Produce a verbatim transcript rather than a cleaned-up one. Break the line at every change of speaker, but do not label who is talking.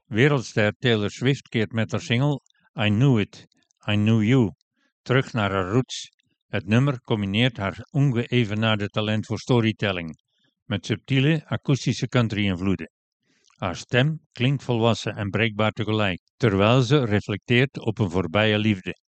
Wereldster Taylor Swift keert met haar single I Knew It, I Knew You terug naar haar roots. Het nummer combineert haar ongeëvenaarde talent voor storytelling met subtiele akoestische country-invloeden. Haar stem klinkt volwassen en breekbaar tegelijk, terwijl ze reflecteert op een voorbije liefde.